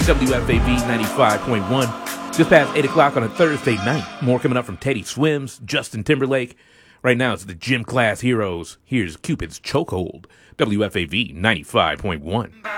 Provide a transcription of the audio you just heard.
WFAV 95.1. Just past 8 o'clock on a Thursday night. More coming up from Teddy Swims, Justin Timberlake. Right now it's the Gym Class Heroes. Here's Cupid's Chokehold. WFAV 95.1.